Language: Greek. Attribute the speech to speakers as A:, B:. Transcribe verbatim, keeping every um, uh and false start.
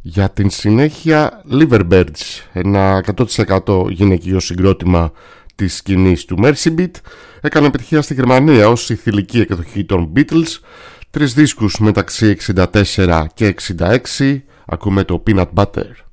A: Για την συνέχεια, Liverbirds, ένα εκατό τοις εκατό γυναικείο συγκρότημα της σκηνής του Mercy Beat, έκανε επιτυχία στη Γερμανία ως η θηλυκή εκδοχή των Beatles. Τρεις δίσκους μεταξύ εξήντα τέσσερα και εξήντα έξι. Ακούμε το Peanut Butter.